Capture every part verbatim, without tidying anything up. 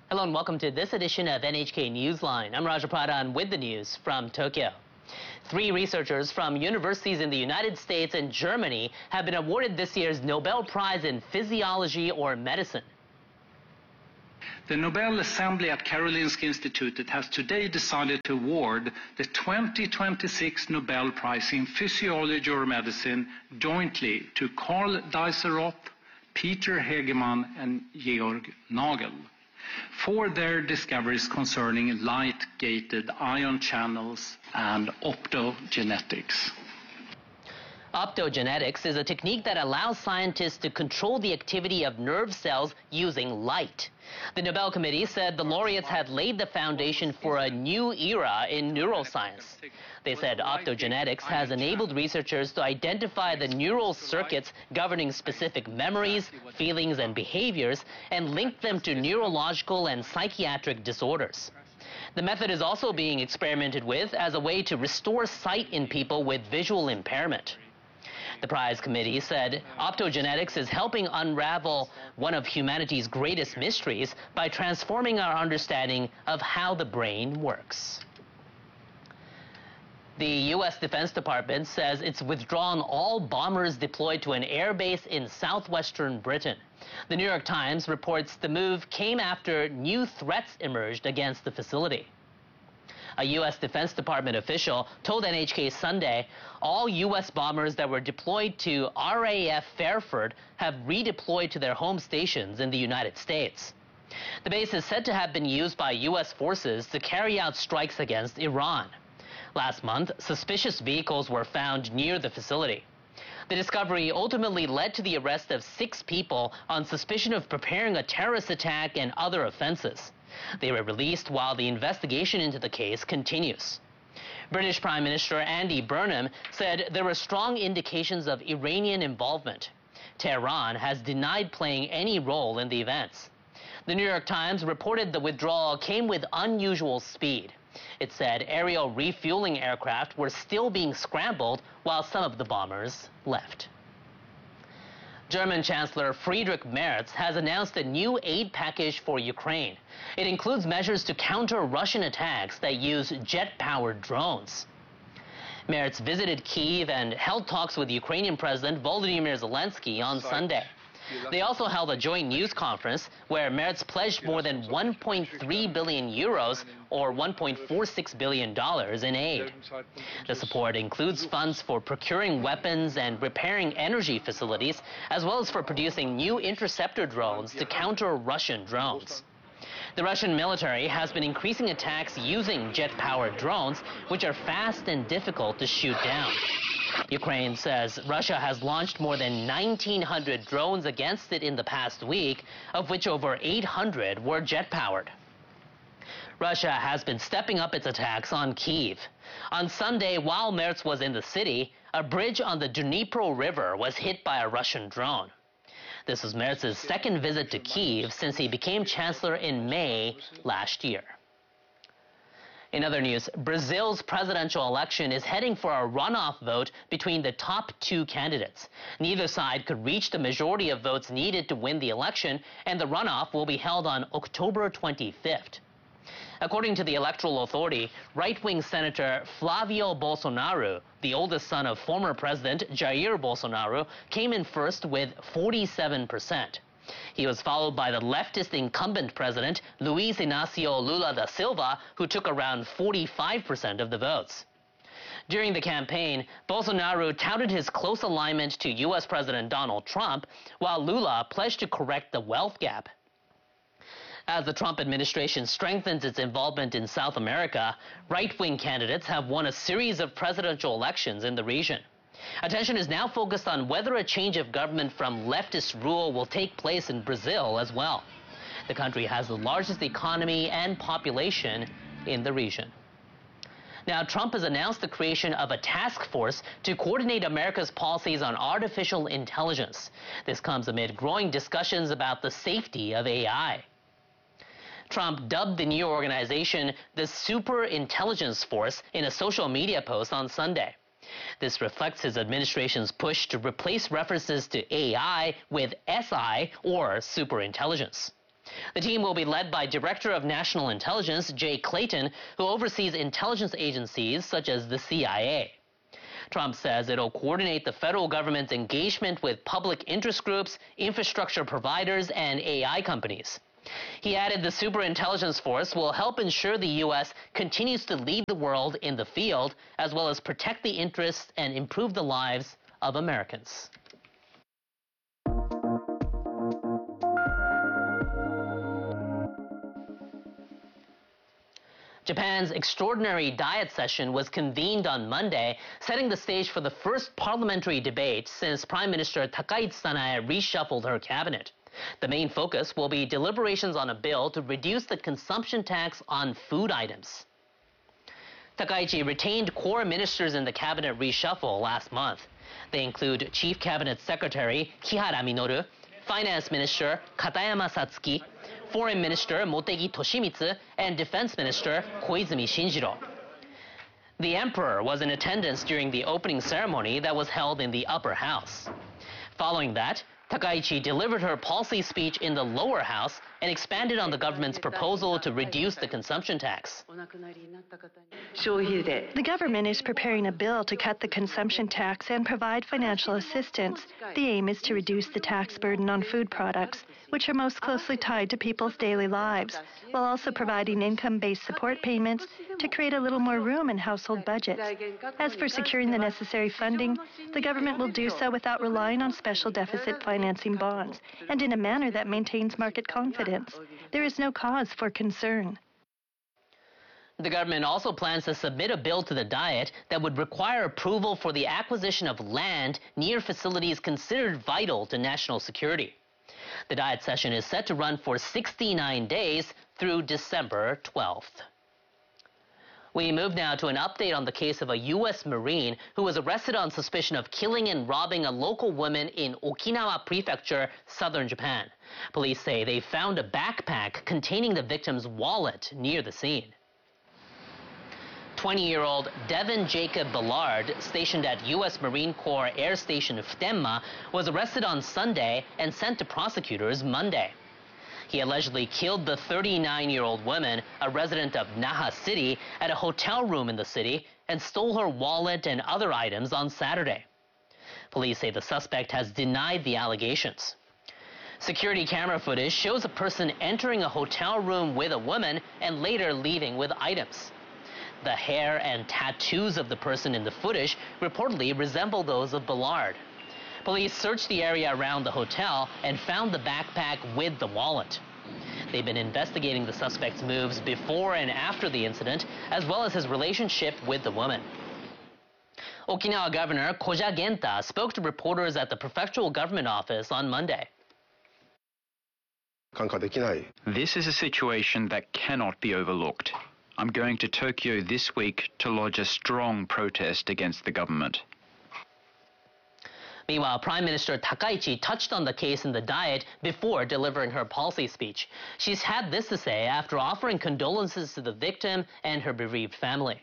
Hello and welcome to this edition of N H K Newsline. I'm Raja Pradhan with the news from Tokyo. Three researchers from universities in the United States and Germany have been awarded this year's Nobel Prize in Physiology or Medicine. The Nobel Assembly at Karolinska Institutet has today decided to award the twenty twenty-six Nobel Prize in Physiology or Medicine jointly to Karl Deisseroth, Peter Hegemann and Georg Nagel for their discoveries concerning light-gated ion channels and optogenetics. Optogenetics is a technique that allows scientists to control the activity of nerve cells using light. The Nobel Committee said the laureates had laid the foundation for a new era in neuroscience. They said optogenetics has enabled researchers to identify the neural circuits governing specific memories, feelings, and behaviors and link them to neurological and psychiatric disorders. The method is also being experimented with as a way to restore sight in people with visual impairment. The prize committee said optogenetics is helping unravel one of humanity's greatest mysteries by transforming our understanding of how the brain works. The U S Defense Department says it's withdrawn all bombers deployed to an airbase in southwestern Britain. The New York Times reports the move came after new threats emerged against the facility. A U S Defense Department official told N H K Sunday all U S bombers that were deployed to R A F Fairford have redeployed to their home stations in the United States. The base is said to have been used by U S forces to carry out strikes against Iran. Last month, suspicious vehicles were found near the facility. The discovery ultimately led to the arrest of six people on suspicion of preparing a terrorist attack and other offenses. They were released while the investigation into the case continues. British Prime Minister Andy Burnham said there were strong indications of Iranian involvement. Tehran has denied playing any role in the events. The New York Times reported the withdrawal came with unusual speed. It said aerial refueling aircraft were still being scrambled while some of the bombers left. German Chancellor Friedrich Merz has announced a new aid package for Ukraine. It includes measures to counter Russian attacks that use jet-powered drones. Merz visited Kyiv and held talks with Ukrainian President Volodymyr Zelensky on Sunday. They also held a joint news conference where Merz pledged more than one point three billion euros or one point four six billion dollars in aid. The support includes funds for procuring weapons and repairing energy facilities, as well as for producing new interceptor drones to counter Russian drones. The Russian military has been increasing attacks using jet-powered drones, which are fast and difficult to shoot down. Ukraine says Russia has launched more than nineteen hundred drones against it in the past week, of which over eight hundred were jet-powered. Russia has been stepping up its attacks on Kyiv. On Sunday, while Merz was in the city, a bridge on the Dnipro River was hit by a Russian drone. This was Merz's second visit to Kyiv since he became chancellor in May last year. In other news, Brazil's presidential election is heading for a runoff vote between the top two candidates. Neither side could reach the majority of votes needed to win the election, and the runoff will be held on October twenty-fifth. According to the Electoral Authority, right-wing Senator Flavio Bolsonaro, the oldest son of former President Jair Bolsonaro, came in first with forty-seven percent. He was followed by the leftist incumbent president, Luiz Inácio Lula da Silva, who took around forty-five percent of the votes. During the campaign, Bolsonaro touted his close alignment to U S President Donald Trump, while Lula pledged to correct the wealth gap. As the Trump administration strengthens its involvement in South America, right-wing candidates have won a series of presidential elections in the region. Attention is now focused on whether a change of government from leftist rule will take place in Brazil as well. The country has the largest economy and population in the region. Now, Trump has announced the creation of a task force to coordinate America's policies on artificial intelligence. This comes amid growing discussions about the safety of A I. Trump dubbed the new organization the Super Intelligence Force in a social media post on Sunday. This reflects his administration's push to replace references to A I with S I, or superintelligence. The team will be led by Director of National Intelligence Jay Clayton, who oversees intelligence agencies such as the C I A. Trump says it'll coordinate the federal government's engagement with public interest groups, infrastructure providers, and A I companies. He added the Superintelligence Force will help ensure the U S continues to lead the world in the field, as well as protect the interests and improve the lives of Americans. Japan's extraordinary diet session was convened on Monday, setting the stage for the first parliamentary debate since Prime Minister Takaichi Sanae reshuffled her cabinet. The main focus will be deliberations on a bill to reduce the consumption tax on food items. Takaichi retained core ministers in the cabinet reshuffle last month. They include Chief Cabinet Secretary Kihara Minoru, Finance Minister Katayama Satsuki, Foreign Minister Motegi Toshimitsu, and Defense Minister Koizumi Shinjiro. The emperor was in attendance during the opening ceremony that was held in the upper house. Following that, Takaichi delivered her policy speech in the lower house and expanded on the government's proposal to reduce the consumption tax. The government is preparing a bill to cut the consumption tax and provide financial assistance. The aim is to reduce the tax burden on food products, which are most closely tied to people's daily lives, while also providing income-based support payments to create a little more room in household budgets. As for securing the necessary funding, the government will do so without relying on special deficit financing bonds, and in a manner that maintains market confidence. There is no cause for concern. The government also plans to submit a bill to the Diet that would require approval for the acquisition of land near facilities considered vital to national security. The Diet session is set to run for sixty-nine days through December twelfth. We move now to an update on the case of a U S Marine who was arrested on suspicion of killing and robbing a local woman in Okinawa Prefecture, southern Japan. Police say they found a backpack containing the victim's wallet near the scene. twenty-year-old Devin Jacob Ballard, stationed at U S Marine Corps Air Station Futenma, was arrested on Sunday and sent to prosecutors Monday. He allegedly killed the thirty-nine-year-old woman, a resident of Naha City, at a hotel room in the city and stole her wallet and other items on Saturday. Police say the suspect has denied the allegations. Security camera footage shows a person entering a hotel room with a woman and later leaving with items. The hair and tattoos of the person in the footage reportedly resemble those of Ballard. Police searched the area around the hotel and found the backpack with the wallet. They've been investigating the suspect's moves before and after the incident, as well as his relationship with the woman. Okinawa Governor Koja Genta spoke to reporters at the prefectural government office on Monday. This is a situation that cannot be overlooked. I'm going to Tokyo this week to lodge a strong protest against the government. Meanwhile, Prime Minister Takaichi touched on the case in the Diet before delivering her policy speech. She's had this to say after offering condolences to the victim and her bereaved family.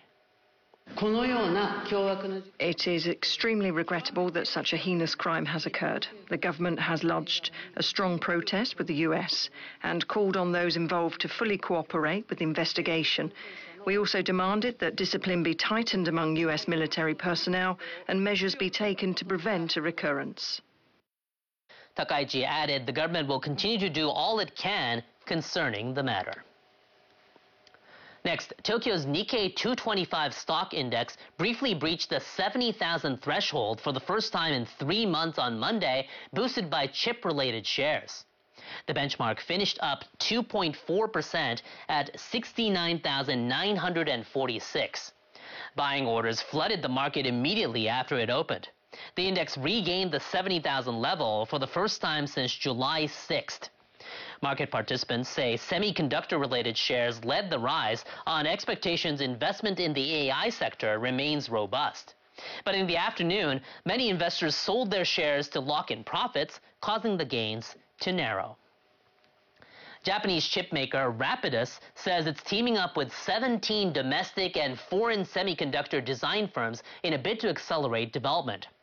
It is extremely regrettable that such a heinous crime has occurred. The government has lodged a strong protest with the U S and called on those involved to fully cooperate with the investigation. We also demanded that discipline be tightened among U S military personnel and measures be taken to prevent a recurrence. Takaichi added the government will continue to do all it can concerning the matter. Next, Tokyo's Nikkei two twenty-five stock index briefly breached the seventy thousand threshold for the first time in three months on Monday, boosted by chip-related shares. The benchmark finished up two point four percent at sixty-nine thousand nine hundred forty-six. Buying orders flooded the market immediately after it opened. The index regained the seventy thousand level for the first time since July sixth. Market participants say semiconductor-related shares led the rise on expectations investment in the A I sector remains robust. But in the afternoon, many investors sold their shares to lock in profits, causing the gains to narrow. Japanese chipmaker Rapidus says it's teaming up with seventeen domestic and foreign semiconductor design firms in a bid to accelerate development.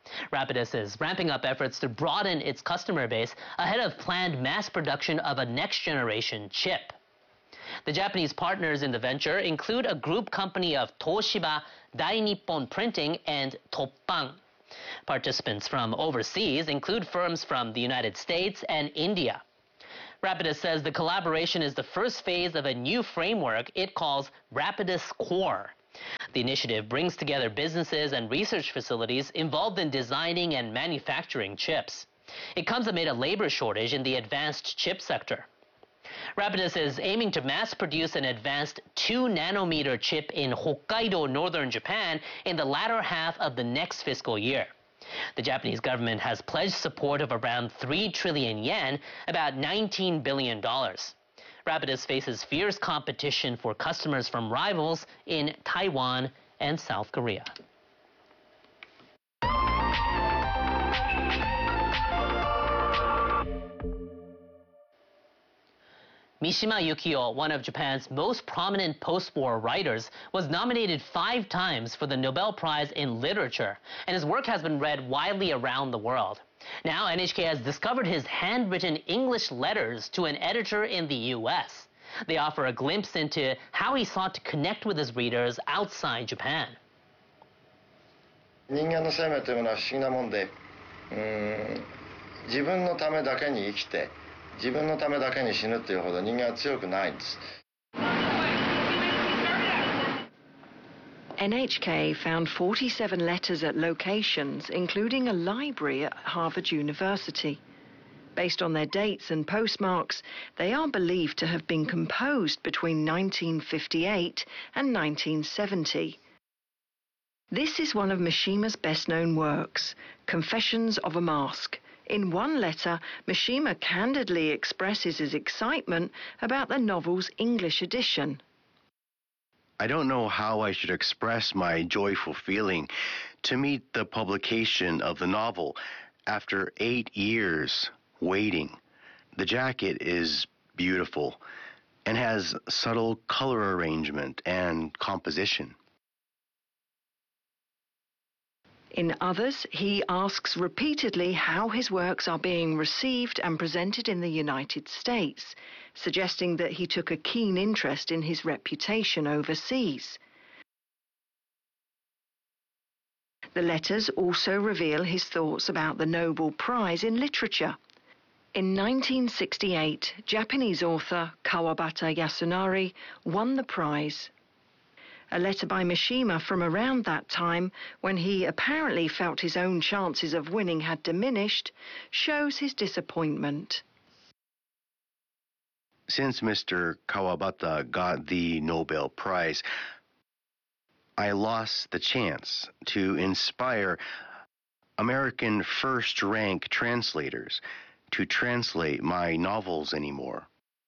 Rapidus is ramping up efforts to broaden its customer base ahead of planned mass production of a next-generation chip. The Japanese partners in the venture include a group company of Toshiba, Dai Nippon Printing, and Toppang. Participants from overseas include firms from the United States and India. Rapidus says the collaboration is the first phase of a new framework it calls Rapidus Core. The initiative brings together businesses and research facilities involved in designing and manufacturing chips. It comes amid a labor shortage in the advanced chip sector. Rapidus is aiming to mass produce an advanced two nanometer chip in Hokkaido, northern Japan, in the latter half of the next fiscal year. The Japanese government has pledged support of around three trillion yen, about nineteen billion dollars. Rapidus faces fierce competition for customers from rivals in Taiwan and South Korea. Mishima Yukio, one of Japan's most prominent post-war writers, was nominated five times for the Nobel Prize in Literature, and his work has been read widely around the world. Now, N H K has discovered his handwritten English letters to an editor in the U S. They offer a glimpse into how he sought to connect with his readers outside Japan. 人間の生命というものは不思議なもんで、うーん、自分のためだけに生きて、自分のためだけに死ぬというほど人間は強くないんです。 N H K found forty-seven letters at locations, including a library at Harvard University. Based on their dates and postmarks, they are believed to have been composed between nineteen fifty-eight and nineteen seventy. This is one of Mishima's best-known works, Confessions of a Mask. In one letter, Mishima candidly expresses his excitement about the novel's English edition. I don't know how I should express my joyful feeling to meet the publication of the novel after eight years waiting. The jacket is beautiful and has subtle color arrangement and composition. In others, he asks repeatedly how his works are being received and presented in the United States, suggesting that he took a keen interest in his reputation overseas. The letters also reveal his thoughts about the Nobel Prize in Literature. In nineteen sixty-eight, Japanese author Kawabata Yasunari won the prize. A letter by Mishima from around that time, when he apparently felt his own chances of winning had diminished, shows his disappointment. Since Mister Kawabata got the Nobel Prize, I lost the chance to inspire American first-rank translators to translate my novels anymore.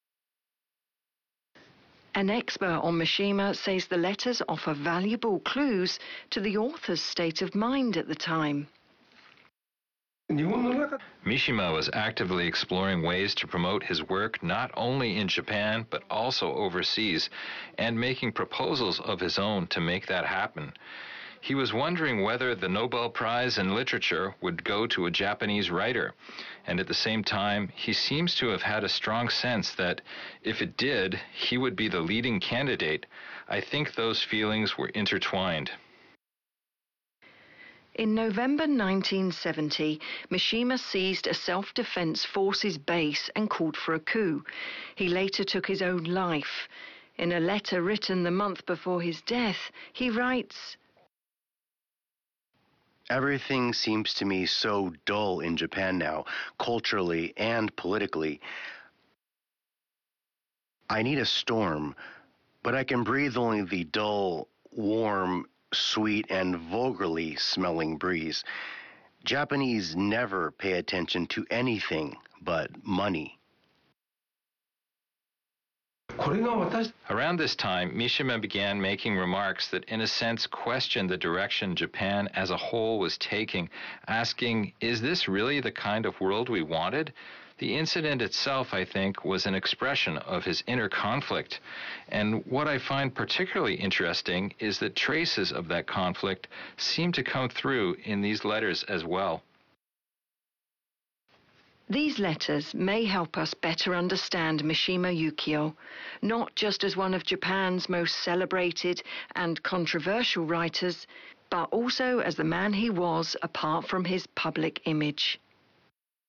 An expert on Mishima says the letters offer valuable clues to the author's state of mind at the time. Mishima was actively exploring ways to promote his work not only in Japan but also overseas, and making proposals of his own to make that happen. He was wondering whether the Nobel Prize in Literature would go to a Japanese writer, and at the same time, he seems to have had a strong sense that if it did, he would be the leading candidate. I think those feelings were intertwined. In November nineteen seventy, Mishima seized a self-defense forces base and called for a coup. He later took his own life. In a letter written the month before his death, he writes, Everything seems to me so dull in Japan now, culturally and politically. I need a storm, but I can breathe only the dull, warm, sweet, and vulgarly smelling breeze. Japanese never pay attention to anything but money. Around this time, Mishima began making remarks that in a sense questioned the direction Japan as a whole was taking, asking, is this really the kind of world we wanted? The incident itself, I think, was an expression of his inner conflict. And what I find particularly interesting is that traces of that conflict seem to come through in these letters as well. These letters may help us better understand Mishima Yukio, not just as one of Japan's most celebrated and controversial writers, but also as the man he was apart from his public image.